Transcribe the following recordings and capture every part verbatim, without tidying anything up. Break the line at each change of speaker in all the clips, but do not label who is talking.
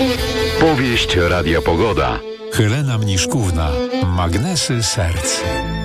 Powieść Radia Pogoda.
Helena Mniszkówna. Magnesy serc.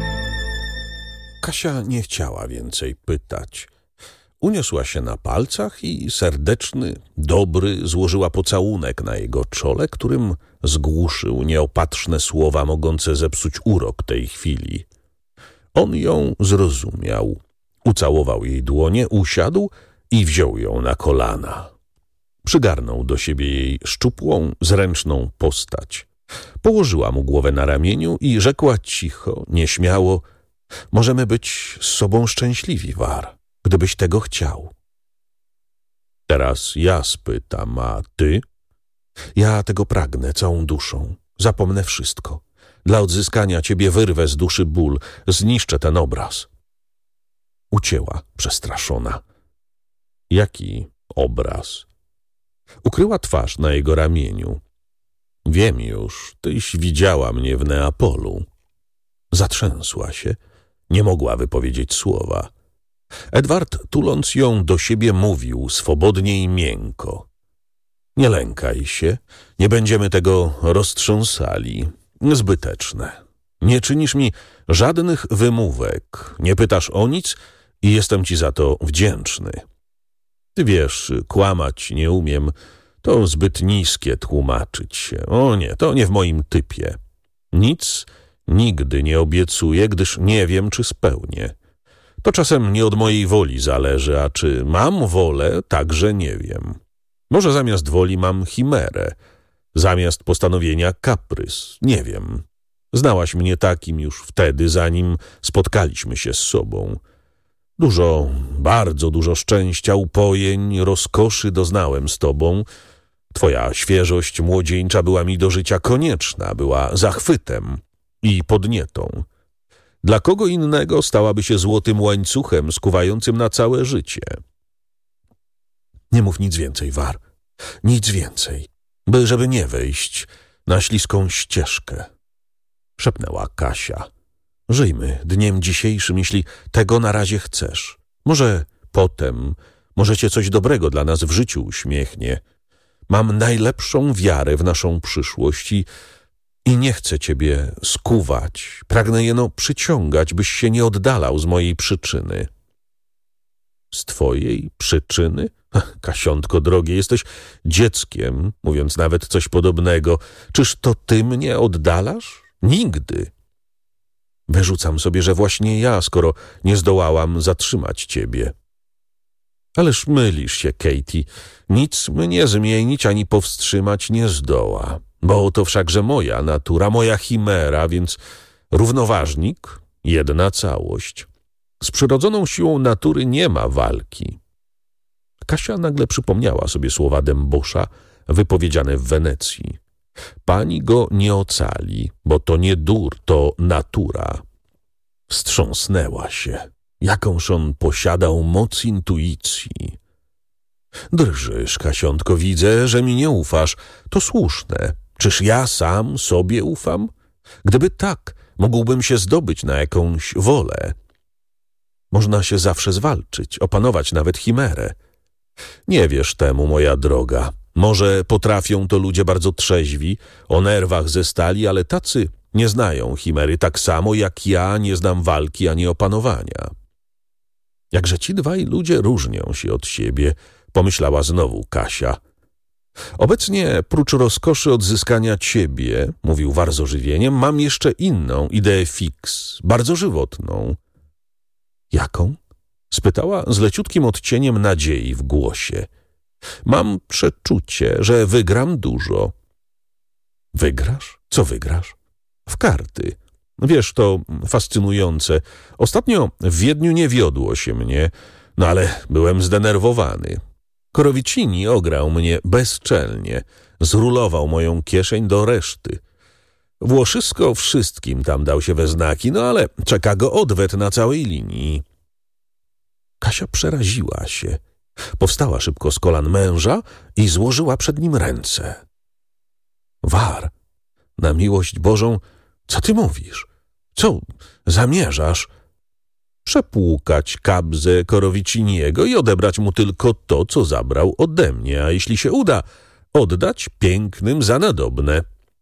Kasia nie chciała więcej pytać. Uniosła się na palcach i serdeczny, dobry złożyła pocałunek na jego czole, którym zgłuszył nieopatrzne słowa mogące zepsuć urok tej chwili. On ją zrozumiał. Ucałował jej dłonie, usiadł i wziął ją na kolana. Przygarnął do siebie jej szczupłą, zręczną postać. Położyła mu głowę na ramieniu i rzekła cicho, nieśmiało: możemy być z sobą szczęśliwi, War, gdybyś tego chciał. Teraz ja spytam, a ty? Ja tego pragnę całą duszą. Zapomnę wszystko. Dla odzyskania ciebie wyrwę z duszy ból, zniszczę ten obraz. Ucięła, przestraszona. Jaki obraz? Ukryła twarz na jego ramieniu. Wiem już, tyś widziała mnie w Neapolu. Zatrzęsła się, nie mogła wypowiedzieć słowa. Edward, tuląc ją do siebie, mówił swobodnie i miękko: nie lękaj się, nie będziemy tego roztrząsali. Zbyteczne. Nie czynisz mi żadnych wymówek, nie pytasz o nic i jestem ci za to wdzięczny. Ty wiesz, kłamać nie umiem, to zbyt niskie tłumaczyć się. O nie, to nie w moim typie. Nic nigdy nie obiecuję, gdyż nie wiem, czy spełnię. To czasem nie od mojej woli zależy, a czy mam wolę, także nie wiem. Może zamiast woli mam chimerę, zamiast postanowienia kaprys, nie wiem. Znałaś mnie takim już wtedy, zanim spotkaliśmy się z sobą. Dużo, bardzo dużo szczęścia, upojeń, rozkoszy doznałem z tobą. Twoja świeżość młodzieńcza była mi do życia konieczna, była zachwytem i podnietą. Dla kogo innego stałaby się złotym łańcuchem skuwającym na całe życie. Nie mów nic więcej, War, nic więcej, by żeby nie wejść na śliską ścieżkę, szepnęła Kasia. Żyjmy dniem dzisiejszym, jeśli tego na razie chcesz. Może potem, może cię coś dobrego dla nas w życiu uśmiechnie. Mam najlepszą wiarę w naszą przyszłość i, i nie chcę ciebie skuwać. Pragnę jeno przyciągać, byś się nie oddalał z mojej przyczyny. Z twojej przyczyny? Kasiątko drogie, jesteś dzieckiem, mówiąc nawet coś podobnego. Czyż to ty mnie oddalasz? Nigdy. Wyrzucam sobie, że właśnie ja, skoro nie zdołałam zatrzymać ciebie. Ależ mylisz się, Katie. Nic mnie zmienić ani powstrzymać nie zdoła. Bo to wszakże moja natura, moja chimera, więc równoważnik, jedna całość. Z przyrodzoną siłą natury nie ma walki. Kasia nagle przypomniała sobie słowa Dębosza wypowiedziane w Wenecji. Pani go nie ocali, bo to nie dur, to natura. Wstrząsnęła się. Jakąż on posiadał moc intuicji. Drżysz, Kasiątko, widzę, że mi nie ufasz. To słuszne. Czyż ja sam sobie ufam? Gdyby tak, mógłbym się zdobyć na jakąś wolę. Można się zawsze zwalczyć, opanować nawet chimerę. Nie wierz temu, moja droga. Może potrafią to ludzie bardzo trzeźwi, o nerwach ze stali, ale tacy nie znają chimery tak samo, jak ja nie znam walki ani opanowania. Jakże ci dwaj ludzie różnią się od siebie, pomyślała znowu Kasia. Obecnie, prócz rozkoszy odzyskania ciebie, mówił War z ożywieniem, mam jeszcze inną ideę fix, bardzo żywotną. Jaką? Spytała z leciutkim odcieniem nadziei w głosie. Mam przeczucie, że wygram dużo. Wygrasz? Co wygrasz? W karty. Wiesz, to fascynujące. Ostatnio w Wiedniu nie wiodło się mnie, no ale byłem zdenerwowany. Korowicini ograł mnie bezczelnie, zrulował moją kieszeń do reszty. Włoszysko wszystkim tam dał się we znaki, no ale czeka go odwet na całej linii. Kasia przeraziła się. Powstała szybko z kolan męża i złożyła przed nim ręce. War, na miłość Bożą, co ty mówisz? Co zamierzasz? Przepłukać kabzę Korowiciniego i odebrać mu tylko to, co zabrał ode mnie, a jeśli się uda, oddać pięknym za nadobne.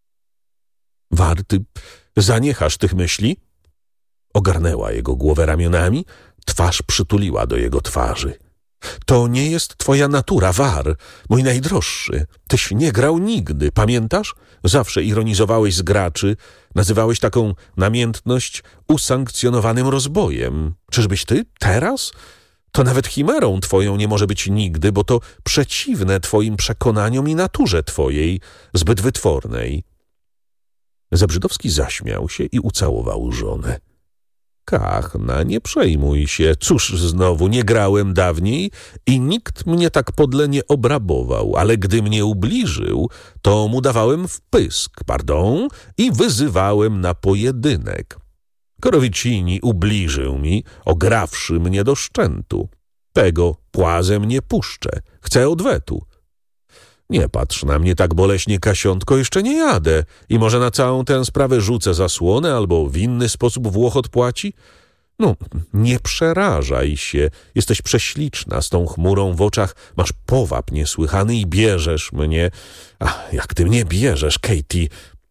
War, ty zaniechasz tych myśli? Ogarnęła jego głowę ramionami, twarz przytuliła do jego twarzy. To nie jest twoja natura, War, mój najdroższy. Tyś nie grał nigdy, pamiętasz? Zawsze ironizowałeś z graczy, nazywałeś taką namiętność usankcjonowanym rozbojem. Czyżbyś ty teraz? To nawet chimerą twoją nie może być nigdy, bo to przeciwne twoim przekonaniom i naturze twojej, zbyt wytwornej. Zebrzydowski zaśmiał się i ucałował żonę. Kachna, nie przejmuj się, cóż znowu, nie grałem dawniej i nikt mnie tak podle nie obrabował, ale gdy mnie ubliżył, to mu dawałem wpysk, pardon, i wyzywałem na pojedynek. Korowicini ubliżył mi, ograwszy mnie do szczętu. Tego płazem nie puszczę, chcę odwetu. Nie patrz na mnie tak boleśnie, Kasiątko, jeszcze nie jadę i może na całą tę sprawę rzucę zasłonę albo w inny sposób Włoch odpłaci? No, nie przerażaj się, jesteś prześliczna z tą chmurą w oczach, masz powab niesłychany i bierzesz mnie. Ach, jak ty mnie bierzesz, Katie.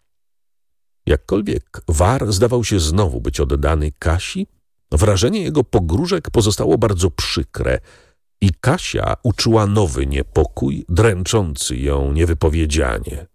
Jakkolwiek War zdawał się znowu być oddany Kasi, wrażenie jego pogróżek pozostało bardzo przykre i Kasia uczuła nowy niepokój, dręczący ją niewypowiedzianie.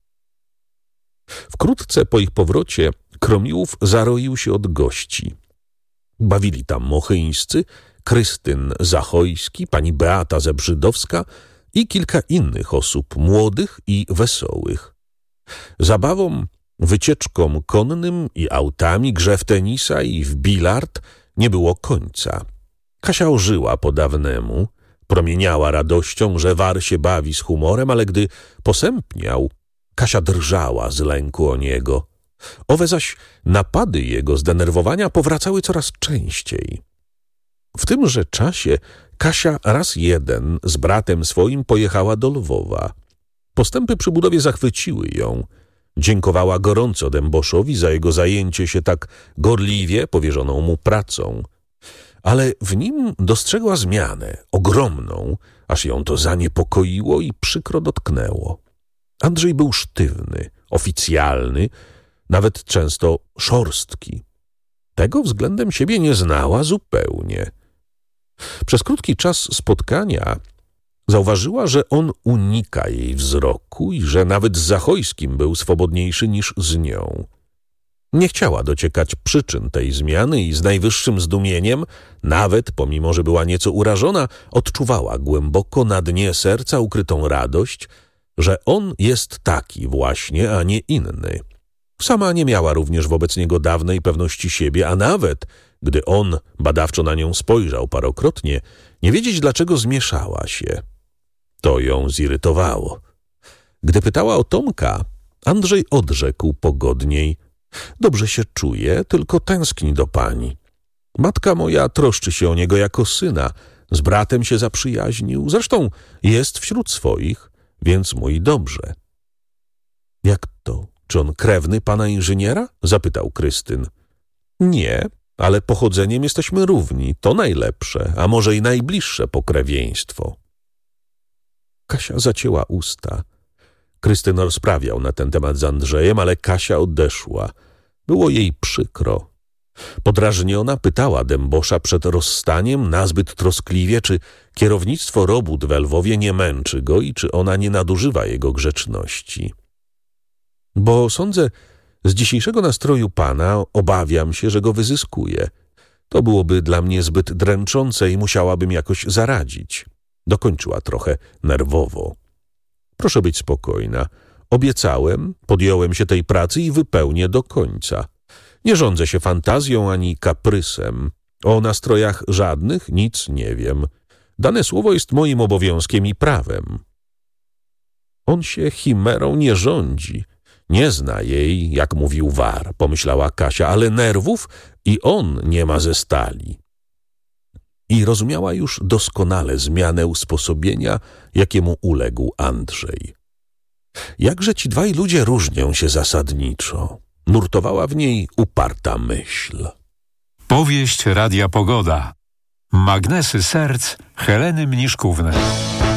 Wkrótce po ich powrocie Kromiłów zaroił się od gości. Bawili tam Mochyńscy, Krystyn Zachojski, pani Beata Zebrzydowska i kilka innych osób młodych i wesołych. Zabawom, wycieczkom konnym i autami, grze w tenisa i w bilard nie było końca. Kasia ożyła po dawnemu, promieniała radością, że War się bawi z humorem, ale gdy posępniał, Kasia drżała z lęku o niego. Owe zaś napady jego zdenerwowania powracały coraz częściej. W tymże czasie Kasia raz jeden z bratem swoim pojechała do Lwowa. Postępy przy budowie zachwyciły ją. Dziękowała gorąco Dęboszowi za jego zajęcie się tak gorliwie powierzoną mu pracą. Ale w nim dostrzegła zmianę, ogromną, aż ją to zaniepokoiło i przykro dotknęło. Andrzej był sztywny, oficjalny, nawet często szorstki. Tego względem siebie nie znała zupełnie. Przez krótki czas spotkania zauważyła, że on unika jej wzroku i że nawet z Zachojskim był swobodniejszy niż z nią. Nie chciała dociekać przyczyn tej zmiany i z najwyższym zdumieniem, nawet pomimo że była nieco urażona, odczuwała głęboko na dnie serca ukrytą radość, że on jest taki właśnie, a nie inny. Sama nie miała również wobec niego dawnej pewności siebie, a nawet, gdy on badawczo na nią spojrzał parokrotnie, nie wiedzieć dlaczego zmieszała się. To ją zirytowało. Gdy pytała o Tomka, Andrzej odrzekł pogodniej: dobrze się czuje, tylko tęskni do pani. Matka moja troszczy się o niego jako syna, z bratem się zaprzyjaźnił, zresztą jest wśród swoich, więc mój dobrze. Jak to? Czy on krewny pana inżyniera? Zapytał Krystyn. Nie, ale pochodzeniem jesteśmy równi, to najlepsze, a może i najbliższe pokrewieństwo. Kasia zacięła usta. Krystyn rozprawiał na ten temat z Andrzejem, ale Kasia odeszła. Było jej przykro. Podrażniona pytała Dębosza przed rozstaniem nazbyt troskliwie, czy kierownictwo robót w Lwowie nie męczy go i czy ona nie nadużywa jego grzeczności. Bo sądzę, z dzisiejszego nastroju pana obawiam się, że go wyzyskuję. To byłoby dla mnie zbyt dręczące i musiałabym jakoś zaradzić. Dokończyła trochę nerwowo. Proszę być spokojna. Obiecałem, podjąłem się tej pracy i wypełnię do końca. Nie rządzę się fantazją ani kaprysem. O nastrojach żadnych nic nie wiem. Dane słowo jest moim obowiązkiem i prawem. On się chimerą nie rządzi. Nie zna jej, jak mówił War, pomyślała Kasia, ale nerwów i on nie ma ze stali. I rozumiała już doskonale zmianę usposobienia, jakiemu uległ Andrzej. Jakże ci dwaj ludzie różnią się zasadniczo. Nurtowała w niej uparta myśl.
Powieść Radia Pogoda. Magnesy serc Heleny Mniszkówny.